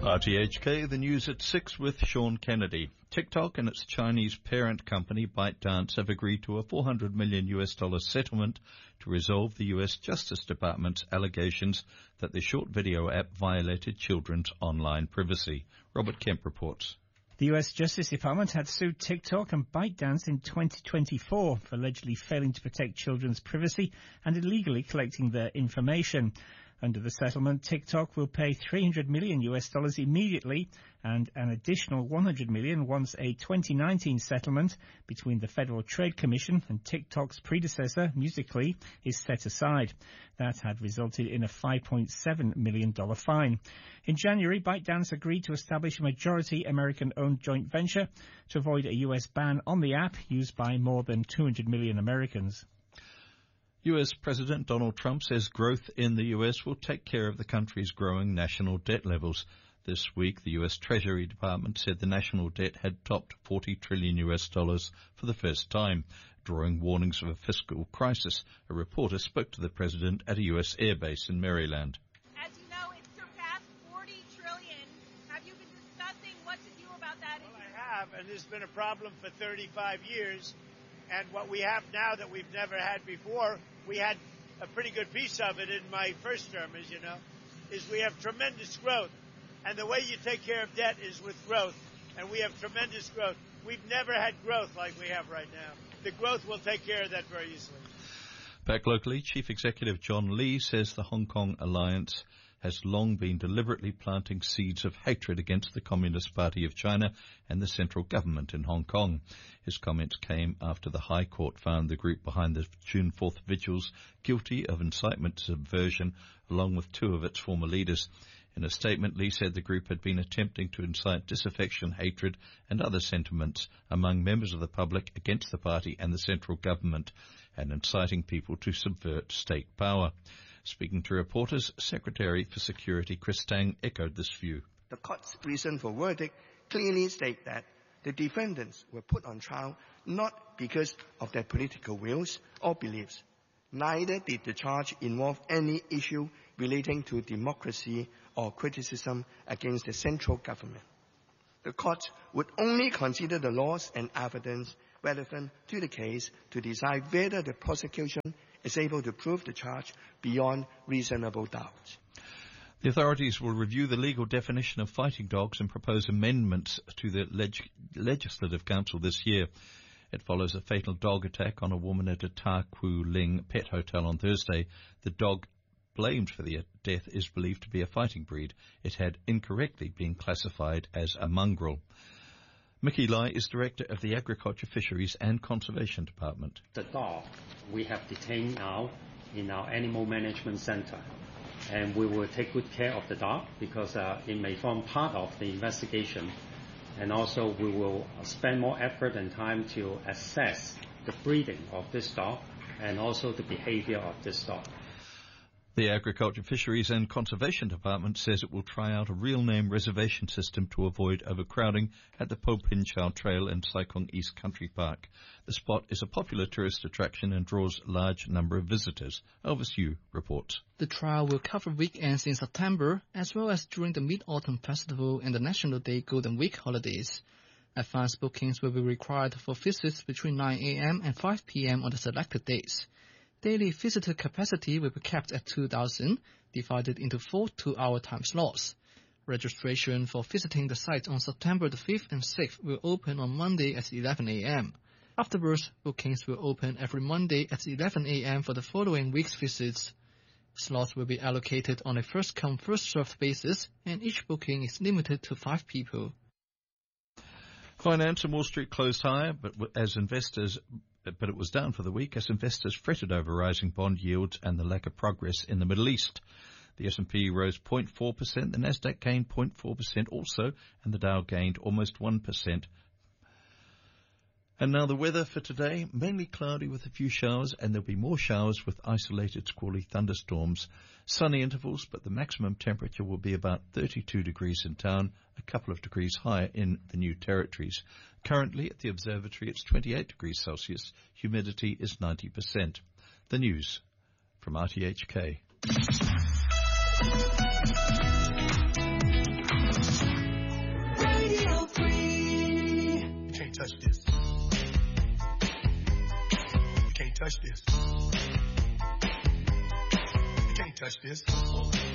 RTHK, the news at 6 with Sean Kennedy. TikTok and its Chinese parent company ByteDance have agreed to a $400 million settlement to resolve the US Justice Department's allegations that the short video app violated children's online privacy. Robert Kemp reports. The US Justice Department had sued TikTok and ByteDance in 2024 for allegedly failing to protect children's privacy and illegally collecting their information. Under the settlement, TikTok will pay $300 million immediately and an additional $100 million once a 2019 settlement between the Federal Trade Commission and TikTok's predecessor, Musical.ly, is set aside. That had resulted in a $5.7 million fine. In January, ByteDance agreed to establish a majority American-owned joint venture to avoid a US ban on the app used by more than 200 million Americans. US President Donald Trump says growth in the US will take care of the country's growing national debt levels. This week, the US Treasury Department said the national debt had topped $40 trillion for the first time, drawing warnings of a fiscal crisis. A reporter spoke to the president at a US airbase in Maryland. As you know, it's surpassed $40 trillion. Have you been discussing what to do about that? Well, I have, and there's been a problem for 35 years. And what we have now that we've never had before, we had a pretty good piece of it in my first term, as you know, is we have tremendous growth. And the way you take care of debt is with growth. And we have tremendous growth. We've never had growth like we have right now. The growth will take care of that very easily. Back locally, Chief Executive John Lee says the Hong Kong Alliance has long been deliberately planting seeds of hatred against the Communist Party of China and the central government in Hong Kong. His comments came after the High Court found the group behind the June 4th vigils guilty of incitement to subversion, along with two of its former leaders. In a statement, Lee said the group had been attempting to incite disaffection, hatred and other sentiments among members of the public against the party and the central government, and inciting people to subvert state power. Speaking to reporters, Secretary for Security Chris Tang echoed this view. The court's reason for verdict clearly state that the defendants were put on trial not because of their political views or beliefs. Neither did the charge involve any issue relating to democracy or criticism against the central government. The court would only consider the laws and evidence relevant to the case to decide whether the prosecution is able to prove the charge beyond reasonable doubt. The authorities will review the legal definition of fighting dogs and propose amendments to the Legislative Council this year. It follows a fatal dog attack on a woman at a Ta Kwu Ling pet hotel on Thursday. The dog blamed for the death is believed to be a fighting breed. It had incorrectly been classified as a mongrel. Mickey Lai is Director of the Agriculture, Fisheries and Conservation Department. The dog we have detained now in our Animal Management Center, and we will take good care of the dog because it may form part of the investigation, and also we will spend more effort and time to assess the breeding of this dog and also the behavior of this dog. The Agriculture, Fisheries and Conservation Department says it will try out a real name reservation system to avoid overcrowding at the Po Pin Chau Trail in Sai Kung East Country Park. The spot is a popular tourist attraction and draws a large number of visitors. Elvis Yu reports. The trial will cover weekends in September as well as during the Mid-Autumn Festival and the National Day Golden Week holidays. Advance bookings will be required for visits between 9 a.m. and 5 p.m. on the selected days. Daily visitor capacity will be kept at 2,000, divided into 4 2-hour time slots. Registration for visiting the site on September the 5th and 6th will open on Monday at 11 a.m. Afterwards, bookings will open every Monday at 11 a.m. for the following week's visits. Slots will be allocated on a first-come, first-served basis, and each booking is limited to 5 people. Finance and Wall Street closed higher, but it was down for the week as investors fretted over rising bond yields and the lack of progress in the Middle East. The S&P rose 0.4%, the Nasdaq gained 0.4% also, and the Dow gained almost 1%. And now the weather for today, mainly cloudy with a few showers, and there'll be more showers with isolated squally thunderstorms. Sunny intervals, but the maximum temperature will be about 32 degrees in town, a couple of degrees higher in the New Territories. Currently at the observatory it's 28 degrees Celsius, humidity is 90%. The news from RTHK. touch this. You can't touch this. You can't touch this.